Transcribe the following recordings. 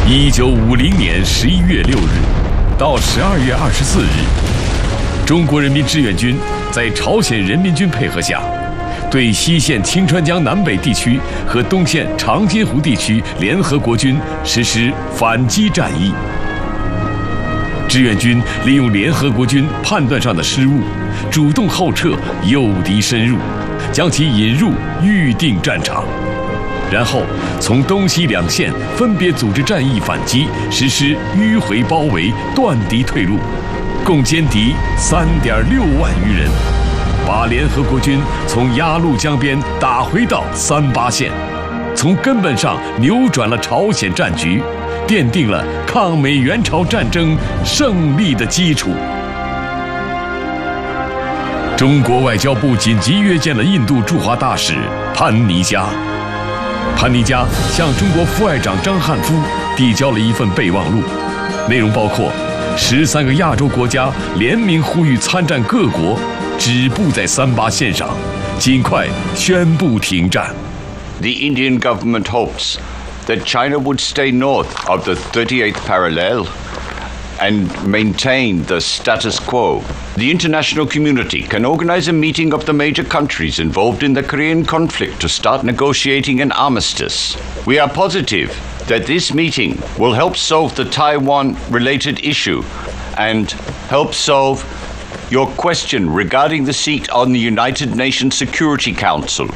1950年11月6日到12月24日，中国人民志愿军在朝鲜人民军配合下，对西线清川江南北地区和东线长津湖地区联合国军实施反击战役。志愿军利用联合国军判断上的失误，主动后撤，诱敌深入，将其引入预定战场。然后从东西两线分别组织战役反击，实施迂回包围，断敌退路，共歼敌3.6万余人，把联合国军从鸭绿江边打回到38线，从根本上扭转了朝鲜战局，奠定了抗美援朝战争胜利的基础。中国外交部紧急约见了印度驻华大使潘尼加。潘尼加向中国副外长张汉夫递交了一份备忘录，内容包括13个亚洲国家联名呼吁参战各国止步在38线上，尽快宣布停战。 The Indian government hopes that China would stay north of the 38th parallel and maintain the status quo. The international community can organize a meeting of the major countries involved in the Korean conflict to start negotiating an armistice. We are positive that this meeting will help solve the Taiwan-related issue and help solve your question regarding the seat on the United Nations Security Council.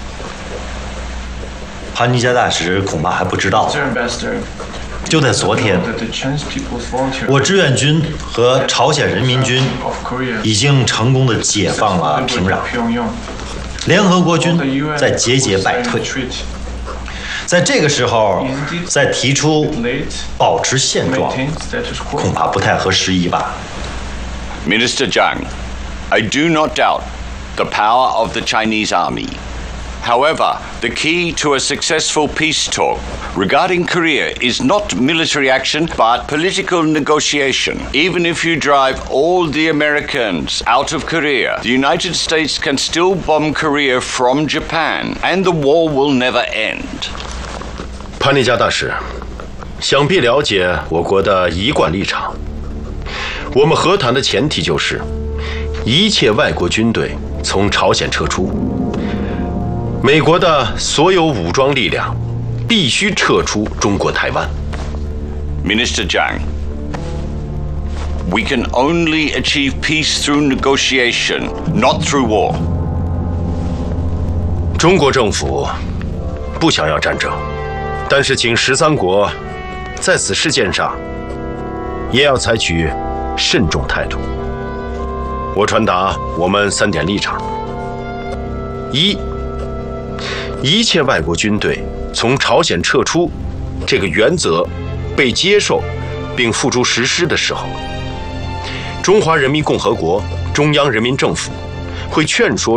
潘尼加大使恐怕还不知道。就在昨天，我志愿军和朝鲜人民军已经成功地解放了平壤，联合国军在节节败退。在这个时候再提出保持现状，恐怕不太合时宜吧。 Minister Zhang, I do not doubt the power of the Chinese army. However, the key to a successful peace talk regarding Korea is not military action, but political negotiation. Even if you drive all the Americans out of Korea, the United States can still bomb Korea from Japan, and the war will never end. 潘尼加大使，想必了解我国的一贯立场。我们和谈的前提就是，一切外国军队从朝鲜撤出。美国的所有武装力量必须撤出中国台湾。 Minister Zhang, we can only achieve peace through negotiation, not through war. 中国政府不想要战争，但是请13国在此事件上也要采取慎重态度。我传达我们3点立场：一切外国军队从朝鲜撤出这个原则被接受并付诸实施的时候，中华人民共和国中央人民政府会劝说